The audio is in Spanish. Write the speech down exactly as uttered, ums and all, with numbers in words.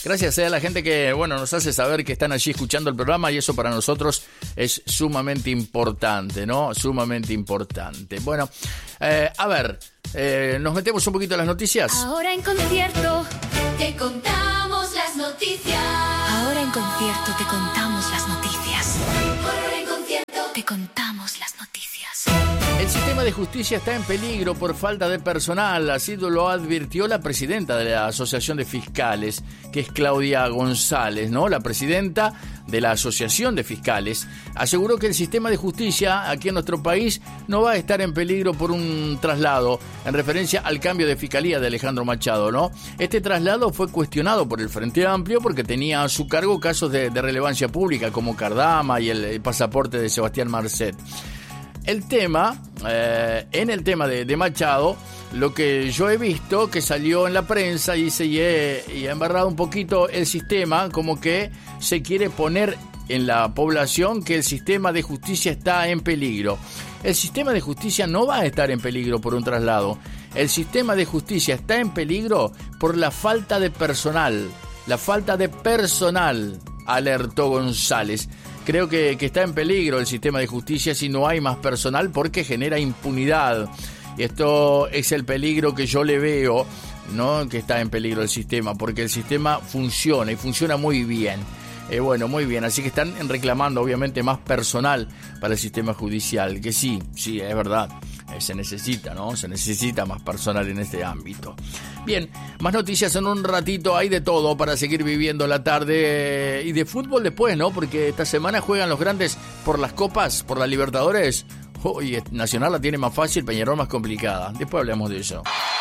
Gracias eh, a la gente que, bueno, nos hace saber que están allí escuchando el programa y eso para nosotros es sumamente importante, ¿no? Sumamente importante. Bueno, eh, a ver, eh, nos metemos un poquito en las noticias. Ahora en concierto te contamos las noticias. Ahora en concierto te contamos las noticias. Ahora en concierto te contamos las noticias. El sistema de justicia está en peligro por falta de personal, así lo advirtió la presidenta de la Asociación de Fiscales, que es Claudia González, ¿no? La presidenta de la Asociación de Fiscales aseguró que el sistema de justicia aquí en nuestro país no va a estar en peligro por un traslado, en referencia al cambio de fiscalía de Alejandro Machado, ¿no? Este traslado fue cuestionado por el Frente Amplio porque tenía a su cargo casos de, de relevancia pública como Cardama y el, el pasaporte de Sebastián Marcet. El tema, eh, en el tema de, de Machado, lo que yo he visto que salió en la prensa y se y he, y he embarrado un poquito el sistema, como que se quiere poner en la población que el sistema de justicia está en peligro. El sistema de justicia no va a estar en peligro por un traslado. El sistema de justicia está en peligro por la falta de personal. La falta de personal, alertó González. Creo que, que está en peligro el sistema de justicia si no hay más personal porque genera impunidad. Y esto es el peligro que yo le veo, ¿no? Que está en peligro el sistema, porque el sistema funciona y funciona muy bien. Eh, bueno, muy bien, así que están reclamando obviamente más personal para el sistema judicial, que sí, sí, es verdad, eh, se necesita, ¿no? Se necesita más personal en este ámbito. Bien, más noticias en un ratito, hay de todo para seguir viviendo la tarde y de fútbol después, ¿no? Porque esta semana juegan los grandes por las copas, por la Libertadores. Oye, Nacional la tiene más fácil, Peñarol más complicada. Después hablemos de eso.